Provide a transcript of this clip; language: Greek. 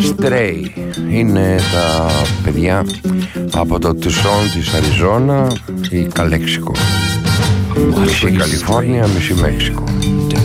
Stray είναι τα παιδιά από το Tucson της Αριζόνα ή Καλέξικο. Μισή Καλιφόρνια, μισή Μέξικο.